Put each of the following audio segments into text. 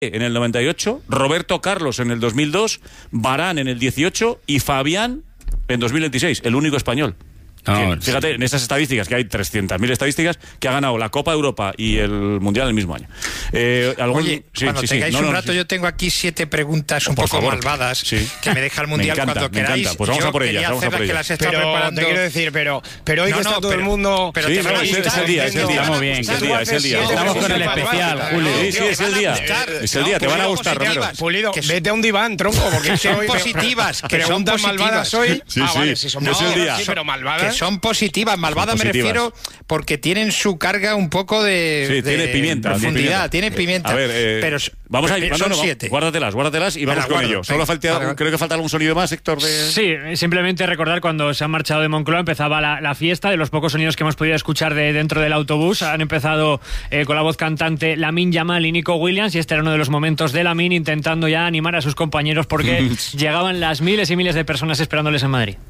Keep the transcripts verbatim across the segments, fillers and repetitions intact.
en el noventa y ocho, Roberto Carlos en el dos mil dos, Varane en el dieciocho y Fabián en dos mil veintiséis, el único español. No, que, fíjate, en esas estadísticas, que hay trescientas mil estadísticas, que ha ganado la Copa de Europa y el Mundial el mismo año. Eh, ¿algún... Oye, sí, cuando sí, tengáis sí. No, un no, rato, sí. yo tengo aquí siete preguntas un Por poco favor. malvadas, Sí. que me deja el Mundial Me encanta, cuando me queráis. encanta. Pues vamos yo a por ellas, quería vamos a hacerlas por que ellas. las está Pero preparando. te quiero decir, pero, pero hoy No, que no, está todo pero- el mundo... pero Sí, te van a no, es, gustar, es el día, es el día. Estamos bien, Es el día, es el día. Estamos con el especial, Julio. Sí, sí, es el día. Es el día, te van a gustar, Romero. Pulido, vete a un diván, tronco, porque son hoy- positivas, que son preguntas positivas. malvadas hoy. Sí, ah, sí, vale, si son es el malvadas, día. sí, pero malvadas. Que son positivas, malvadas me Positivas. refiero porque tienen su carga un poco de, Sí, de tiene pimienta. profundidad, tiene tienen pimienta. A ver, eh, pero vamos a pero ir. son no, no, siete. Guárdatelas, guárdatelas y Me vamos las con guardo. ello. Solo Venga, falta, vale. creo que falta algún sonido más, Héctor. De... Sí, simplemente recordar cuando se han marchado de Moncloa empezaba la, la fiesta, de los pocos sonidos que hemos podido escuchar de dentro del autobús. Han empezado eh, con la voz cantante Lamine Yamal y Nico Williams, y este era uno de los momentos de Lamine intentando ya animar a sus compañeros porque llegaban las miles y miles de personas esperándoles en Madrid.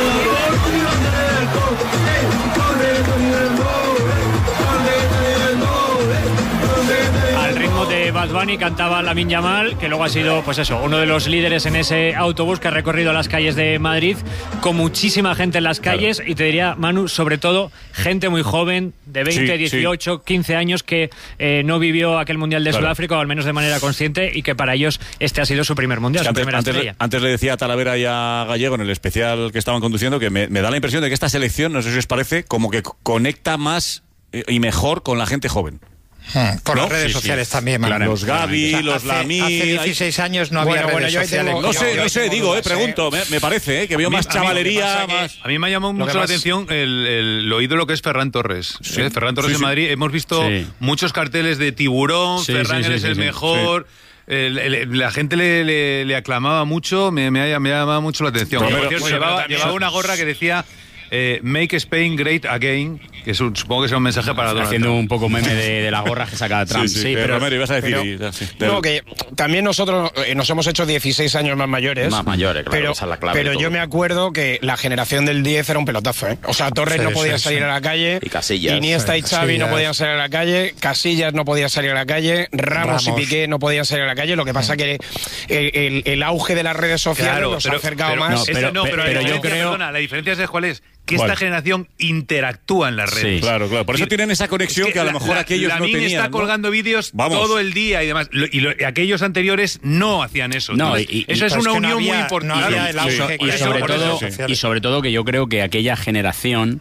Al ritmo de Bad Bunny cantaba Lamine Yamal, que luego ha sido, pues eso, uno de los líderes en ese autobús que ha recorrido las calles de Madrid, con muchísima gente en las calles, claro. Y te diría, Manu, sobre todo gente muy joven, de veinte, Sí, dieciocho, sí. quince años, que eh, no vivió aquel Mundial de Claro. Sudáfrica, o al menos de manera consciente, y que para ellos este ha sido su primer Mundial, Es que su antes, primera antes, estrella. antes le decía a Talavera y a Gallego en el especial que estaban conduciendo que me, me da la impresión de que esta selección, no sé si os parece, como que conecta más eh, y mejor con la gente joven. Hmm, por ¿No? las redes Sí, sociales sí. también, Manu. Claro, los Gavi, O sea, los hace, Lamine... Hace dieciséis años no había Bueno, bueno, redes yo ahí sociales. tengo- No yo- sé, yo no sé, tengo digo, eh, dudas, pregunto, me, me parece, eh, que veo A mí- más a mí- chavalería, lo que pasa más... A mí me ha llamado mucho que la más- atención el, el, lo ídolo que es Ferran Torres. ¿eh? Ferran Torres Sí, en sí. Madrid. Hemos visto Sí. muchos carteles de tiburón, Sí, Ferran sí, sí, eres sí, el sí. mejor. El- el- la gente le, le- le aclamaba mucho, me, me, ha, me ha llamado mucho la atención. Romero, Por cierto, bueno, llevaba, pero también- llevaba una gorra que decía eh, Make Spain Great Again, que es un- supongo que es un mensaje para Donald Haciendo Trump. un poco meme de, de la gorra que saca Trump. Sí, sí, eh, Romero, ibas a decir... pero- y- sí, No, del- que también nosotros eh, nos hemos hecho dieciséis años más mayores. Más mayores, claro, pero, esa es la clave Pero de yo todo. me acuerdo que la generación del diez era un pelotazo, ¿eh? O sea, Torres Sí, no podía sí, salir sí. a la calle. Y Casillas. Iniesta y Sí, Xavi no Casillas. podían salir a la calle. Casillas no podía salir a la calle. Ramos, Ramos. y Piqué no podían salir a la calle. Lo que pasa que el, el- el auge de las redes sociales Claro, nos ha pero- acercado pero- más. no, esa- pero- no, pero, la pero yo diferencia, creo- perdona, la diferencia es cuál es, que ¿Cuál? esta generación interactúa en las redes. Sí. Claro, claro. Por eso Es tienen esa conexión Es que, a lo la- mejor la- aquellos no Lamine tenían. está ¿no? colgando vídeos Vamos. todo el día y demás. Lo- y, lo- y aquellos anteriores no hacían eso. No, Entonces, y- y- eso es pero es una que no unión había- muy importante. no había Claro, el sí. auge y, Por eso, sobre por todo, eso. y sobre todo que yo creo que aquella generación,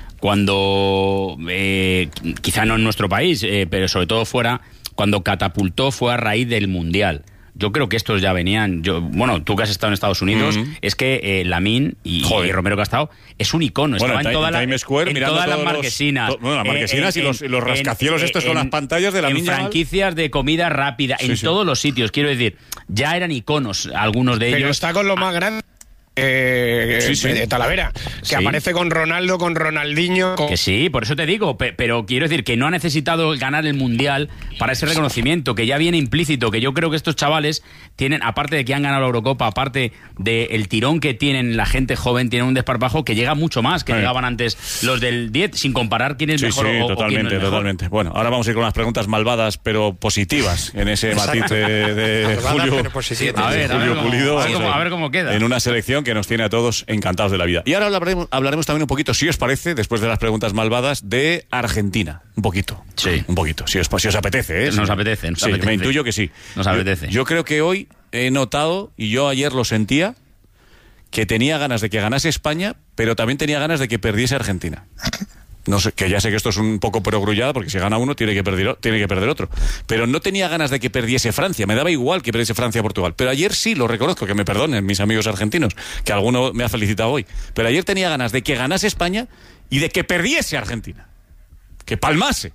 cuando eh, quizá no en nuestro país, eh, pero sobre todo fuera, cuando catapultó fue a raíz del Mundial. Yo creo que estos ya venían. Yo, bueno, tú que has estado en Estados Unidos, Mm-hmm. es que eh, Lamine y, Joder. y Romero Castao es un icono. Bueno, Estaba en en, toda Ti- la, Times Square, en mirando todas las todos los- marquesinas. to- bueno, las marquesinas y los- y los en- rascacielos estos con las pantallas de Lamine En Yamal. franquicias de comida rápida, Sí, en sí. todos los sitios. Quiero decir, ya eran iconos algunos de Pero ellos. está con lo más grande. Eh, Sí, sí. de Talavera, que Sí. aparece con Ronaldo, con Ronaldinho, con... Que sí, por eso te digo, pe- pero quiero decir que no ha necesitado ganar el Mundial para ese reconocimiento, que ya viene implícito, que yo creo que estos chavales tienen, aparte de que han ganado la Eurocopa, aparte del tirón que tienen la gente joven, tienen un desparpajo que llega mucho más, que Sí. llegaban antes los del diez, sin comparar quién es Sí, mejor sí, o- o, quién no es totalmente, mejor. totalmente. Bueno, ahora vamos a ir con las preguntas malvadas, pero positivas, en ese Exacto. matiz de, de Malvadas, Julio, pero positivas. de A ver, a Julio ver cómo- Pulido. a ver vamos cómo- ver. a ver cómo queda. En una selección que nos tiene a todos encantados de la vida. Y ahora hablaremos, hablaremos también un poquito, si os parece, después de las preguntas malvadas, de Argentina. Un poquito. Sí. Un poquito, si os, si os apetece. ¿eh? Nos Sí. apetece, nos Sí, apetece. me intuyo que sí. Nos apetece. Yo, yo creo que hoy he notado, y yo ayer lo sentía, que tenía ganas de que ganase España, pero también tenía ganas de que perdiese Argentina. No sé, que ya sé que esto es un poco perogrullada, porque si gana uno tiene que perder, o- tiene que perder otro. Pero no tenía ganas de que perdiese Francia. Me daba igual que perdiese Francia o Portugal. Pero ayer sí, lo reconozco, que me perdonen mis amigos argentinos, que alguno me ha felicitado hoy. Pero ayer tenía ganas de que ganase España y de que perdiese Argentina. Que palmase.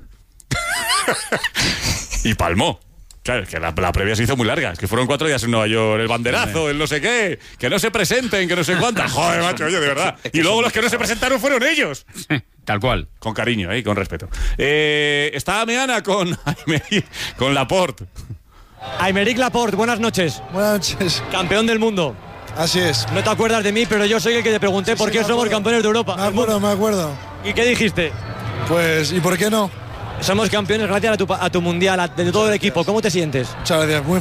Y palmó. Claro, es que la, la previa se hizo muy larga. Es que fueron cuatro días en Nueva York. El banderazo, el no sé qué. Que no se presenten, que no sé cuántas. Joder, macho, oye, de verdad. Y luego los que no se presentaron fueron ellos. Tal cual. Con cariño, ¿eh? Y con respeto. Eh, está Meana con, con Laporte. Aymeric Laporte, buenas noches. Buenas noches. Campeón del mundo. Así es. No te acuerdas de mí, pero yo soy el que te pregunté por Sí, qué me somos acuerdo. campeones de Europa. Me acuerdo, me acuerdo. ¿Y qué dijiste? Pues, ¿y por qué no? somos campeones gracias a tu, a tu mundial, a, de todo el equipo. ¿Cómo te sientes? Muchas gracias, muy